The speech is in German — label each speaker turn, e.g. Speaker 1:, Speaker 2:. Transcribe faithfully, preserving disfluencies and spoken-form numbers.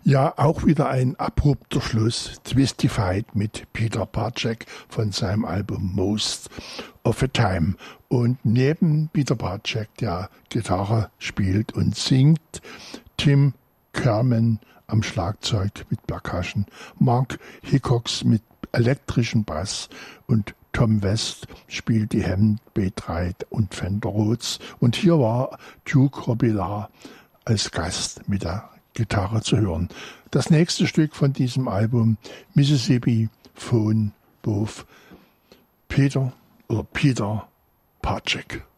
Speaker 1: Ja, auch wieder ein abrupter Schluss. Twistified mit Peter Parcek von seinem Album Most of the Time. Und neben Peter Parcek, der Gitarre spielt und singt, Tim Kerman am Schlagzeug mit Percussion, Mark Hickox mit elektrischem Bass und Tom West spielt die Hammond B drei und Fender Rhodes. Und hier war Duke Robillard als Gast mit der Gitarre zu hören. Das nächste Stück von diesem Album, Mississippi Phone Booth, Peter oder Peter Parcek.